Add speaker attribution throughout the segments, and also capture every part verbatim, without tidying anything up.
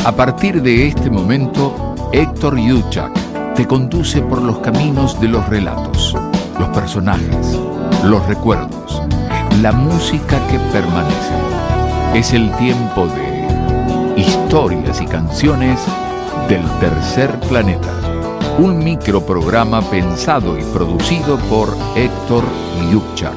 Speaker 1: A partir de este momento, Héctor Yuchak te conduce por los caminos de los relatos, los personajes, los recuerdos, la música que permanece. Es el tiempo de historias y canciones del tercer planeta. Un microprograma pensado y producido por Héctor Yuchak.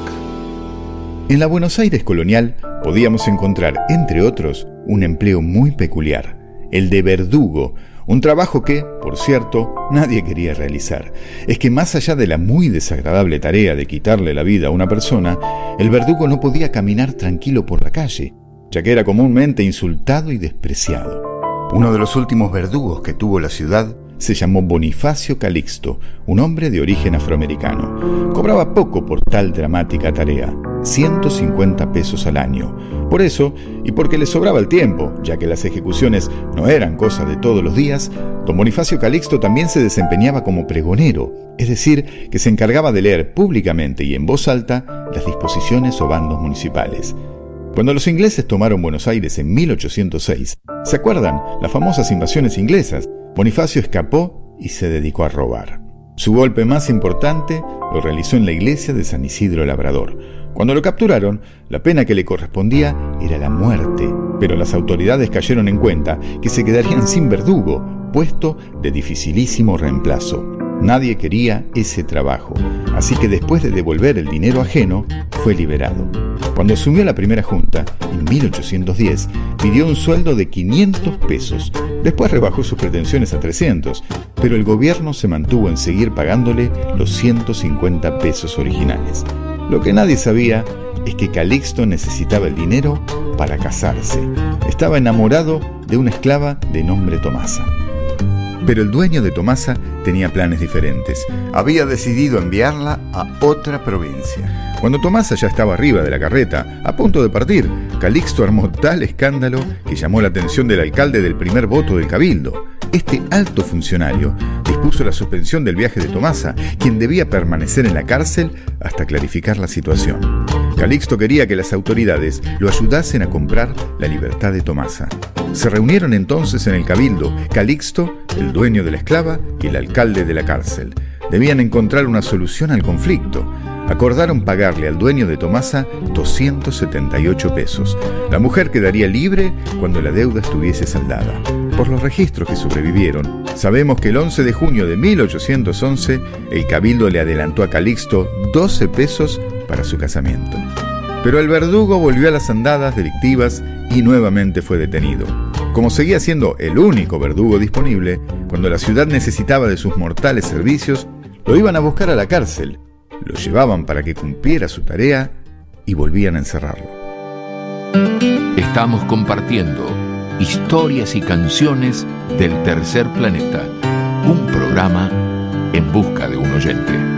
Speaker 2: En la Buenos Aires colonial podíamos encontrar, entre otros, un empleo muy peculiar, el de verdugo, un trabajo que, por cierto, nadie quería realizar. Es que más allá de la muy desagradable tarea de quitarle la vida a una persona, el verdugo no podía caminar tranquilo por la calle, ya que era comúnmente insultado y despreciado. Uno de los últimos verdugos que tuvo la ciudad se llamó Bonifacio Calixto, un hombre de origen afroamericano. Cobraba poco por tal dramática tarea, ciento cincuenta pesos al año. Por eso, y porque le sobraba el tiempo, ya que las ejecuciones no eran cosa de todos los días, don Bonifacio Calixto también se desempeñaba como pregonero, es decir, que se encargaba de leer públicamente y en voz alta las disposiciones o bandos municipales. Cuando los ingleses tomaron Buenos Aires en mil ochocientos seis, ¿se acuerdan? Las famosas invasiones inglesas. Bonifacio escapó y se dedicó a robar. Su golpe más importante lo realizó en la iglesia de San Isidro Labrador. Cuando lo capturaron, la pena que le correspondía era la muerte, pero las autoridades cayeron en cuenta que se quedarían sin verdugo, puesto de dificilísimo reemplazo. Nadie quería ese trabajo, así que después de devolver el dinero ajeno, fue liberado. Cuando asumió la primera junta, en mil ochocientos diez, pidió un sueldo de quinientos pesos. Después rebajó sus pretensiones a trescientos, pero el gobierno se mantuvo en seguir pagándole los ciento cincuenta pesos originales. Lo que nadie sabía es que Calixto necesitaba el dinero para casarse. Estaba enamorado de una esclava de nombre Tomasa. Pero el dueño de Tomasa tenía planes diferentes. Había decidido enviarla a otra provincia. Cuando Tomasa ya estaba arriba de la carreta, a punto de partir, Calixto armó tal escándalo que llamó la atención del alcalde del primer voto del cabildo. Este alto funcionario dispuso la suspensión del viaje de Tomasa, quien debía permanecer en la cárcel hasta clarificar la situación. Calixto quería que las autoridades lo ayudasen a comprar la libertad de Tomasa. Se reunieron entonces en el cabildo Calixto, el dueño de la esclava, y el alcalde de la cárcel. Debían encontrar una solución al conflicto. Acordaron pagarle al dueño de Tomasa doscientos setenta y ocho pesos. La mujer quedaría libre cuando la deuda estuviese saldada. Por los registros que sobrevivieron, sabemos que el once de junio de mil ochocientos once, el cabildo le adelantó a Calixto doce pesos para su casamiento. Pero el verdugo volvió a las andadas delictivas y nuevamente fue detenido. Como seguía siendo el único verdugo disponible, cuando la ciudad necesitaba de sus mortales servicios, lo iban a buscar a la cárcel, lo llevaban para que cumpliera su tarea y volvían a encerrarlo.
Speaker 1: Estamos compartiendo historias y canciones del tercer planeta, un programa en busca de un oyente.